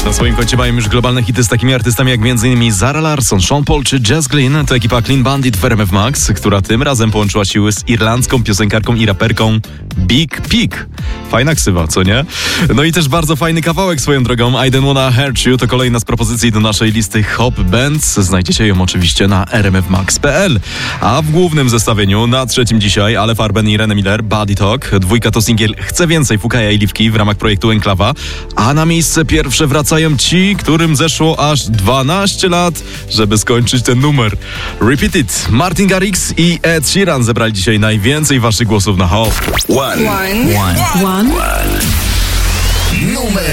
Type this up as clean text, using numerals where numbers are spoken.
Na swoim koncie mają już globalne hity z takimi artystami jak m.in. Zara Larsson, Sean Paul czy Jess Glynn. To ekipa Clean Bandit w RMF Max, która tym razem połączyła siły z irlandzką piosenkarką i raperką Big Pig. Fajna ksywa, co nie? No i też bardzo fajny kawałek swoją drogą. I Don't Wanna Hurt You to kolejna z propozycji do naszej listy Hop Bands. Znajdziecie ją oczywiście na rmfmax.pl. A w głównym zestawieniu na trzecim dzisiaj Ale Farben i René Miller, Body Talk. Dwójka to singiel Chcę Więcej Fukaja i Liwki w ramach projektu Enklawa. A na miejsce pierwsze wracają ci, którym zeszło aż 12 lat, żeby skończyć ten numer. Repeat It. Martin Garrix i Ed Sheeran zebrali dzisiaj najwięcej waszych głosów na Hop. One. Numer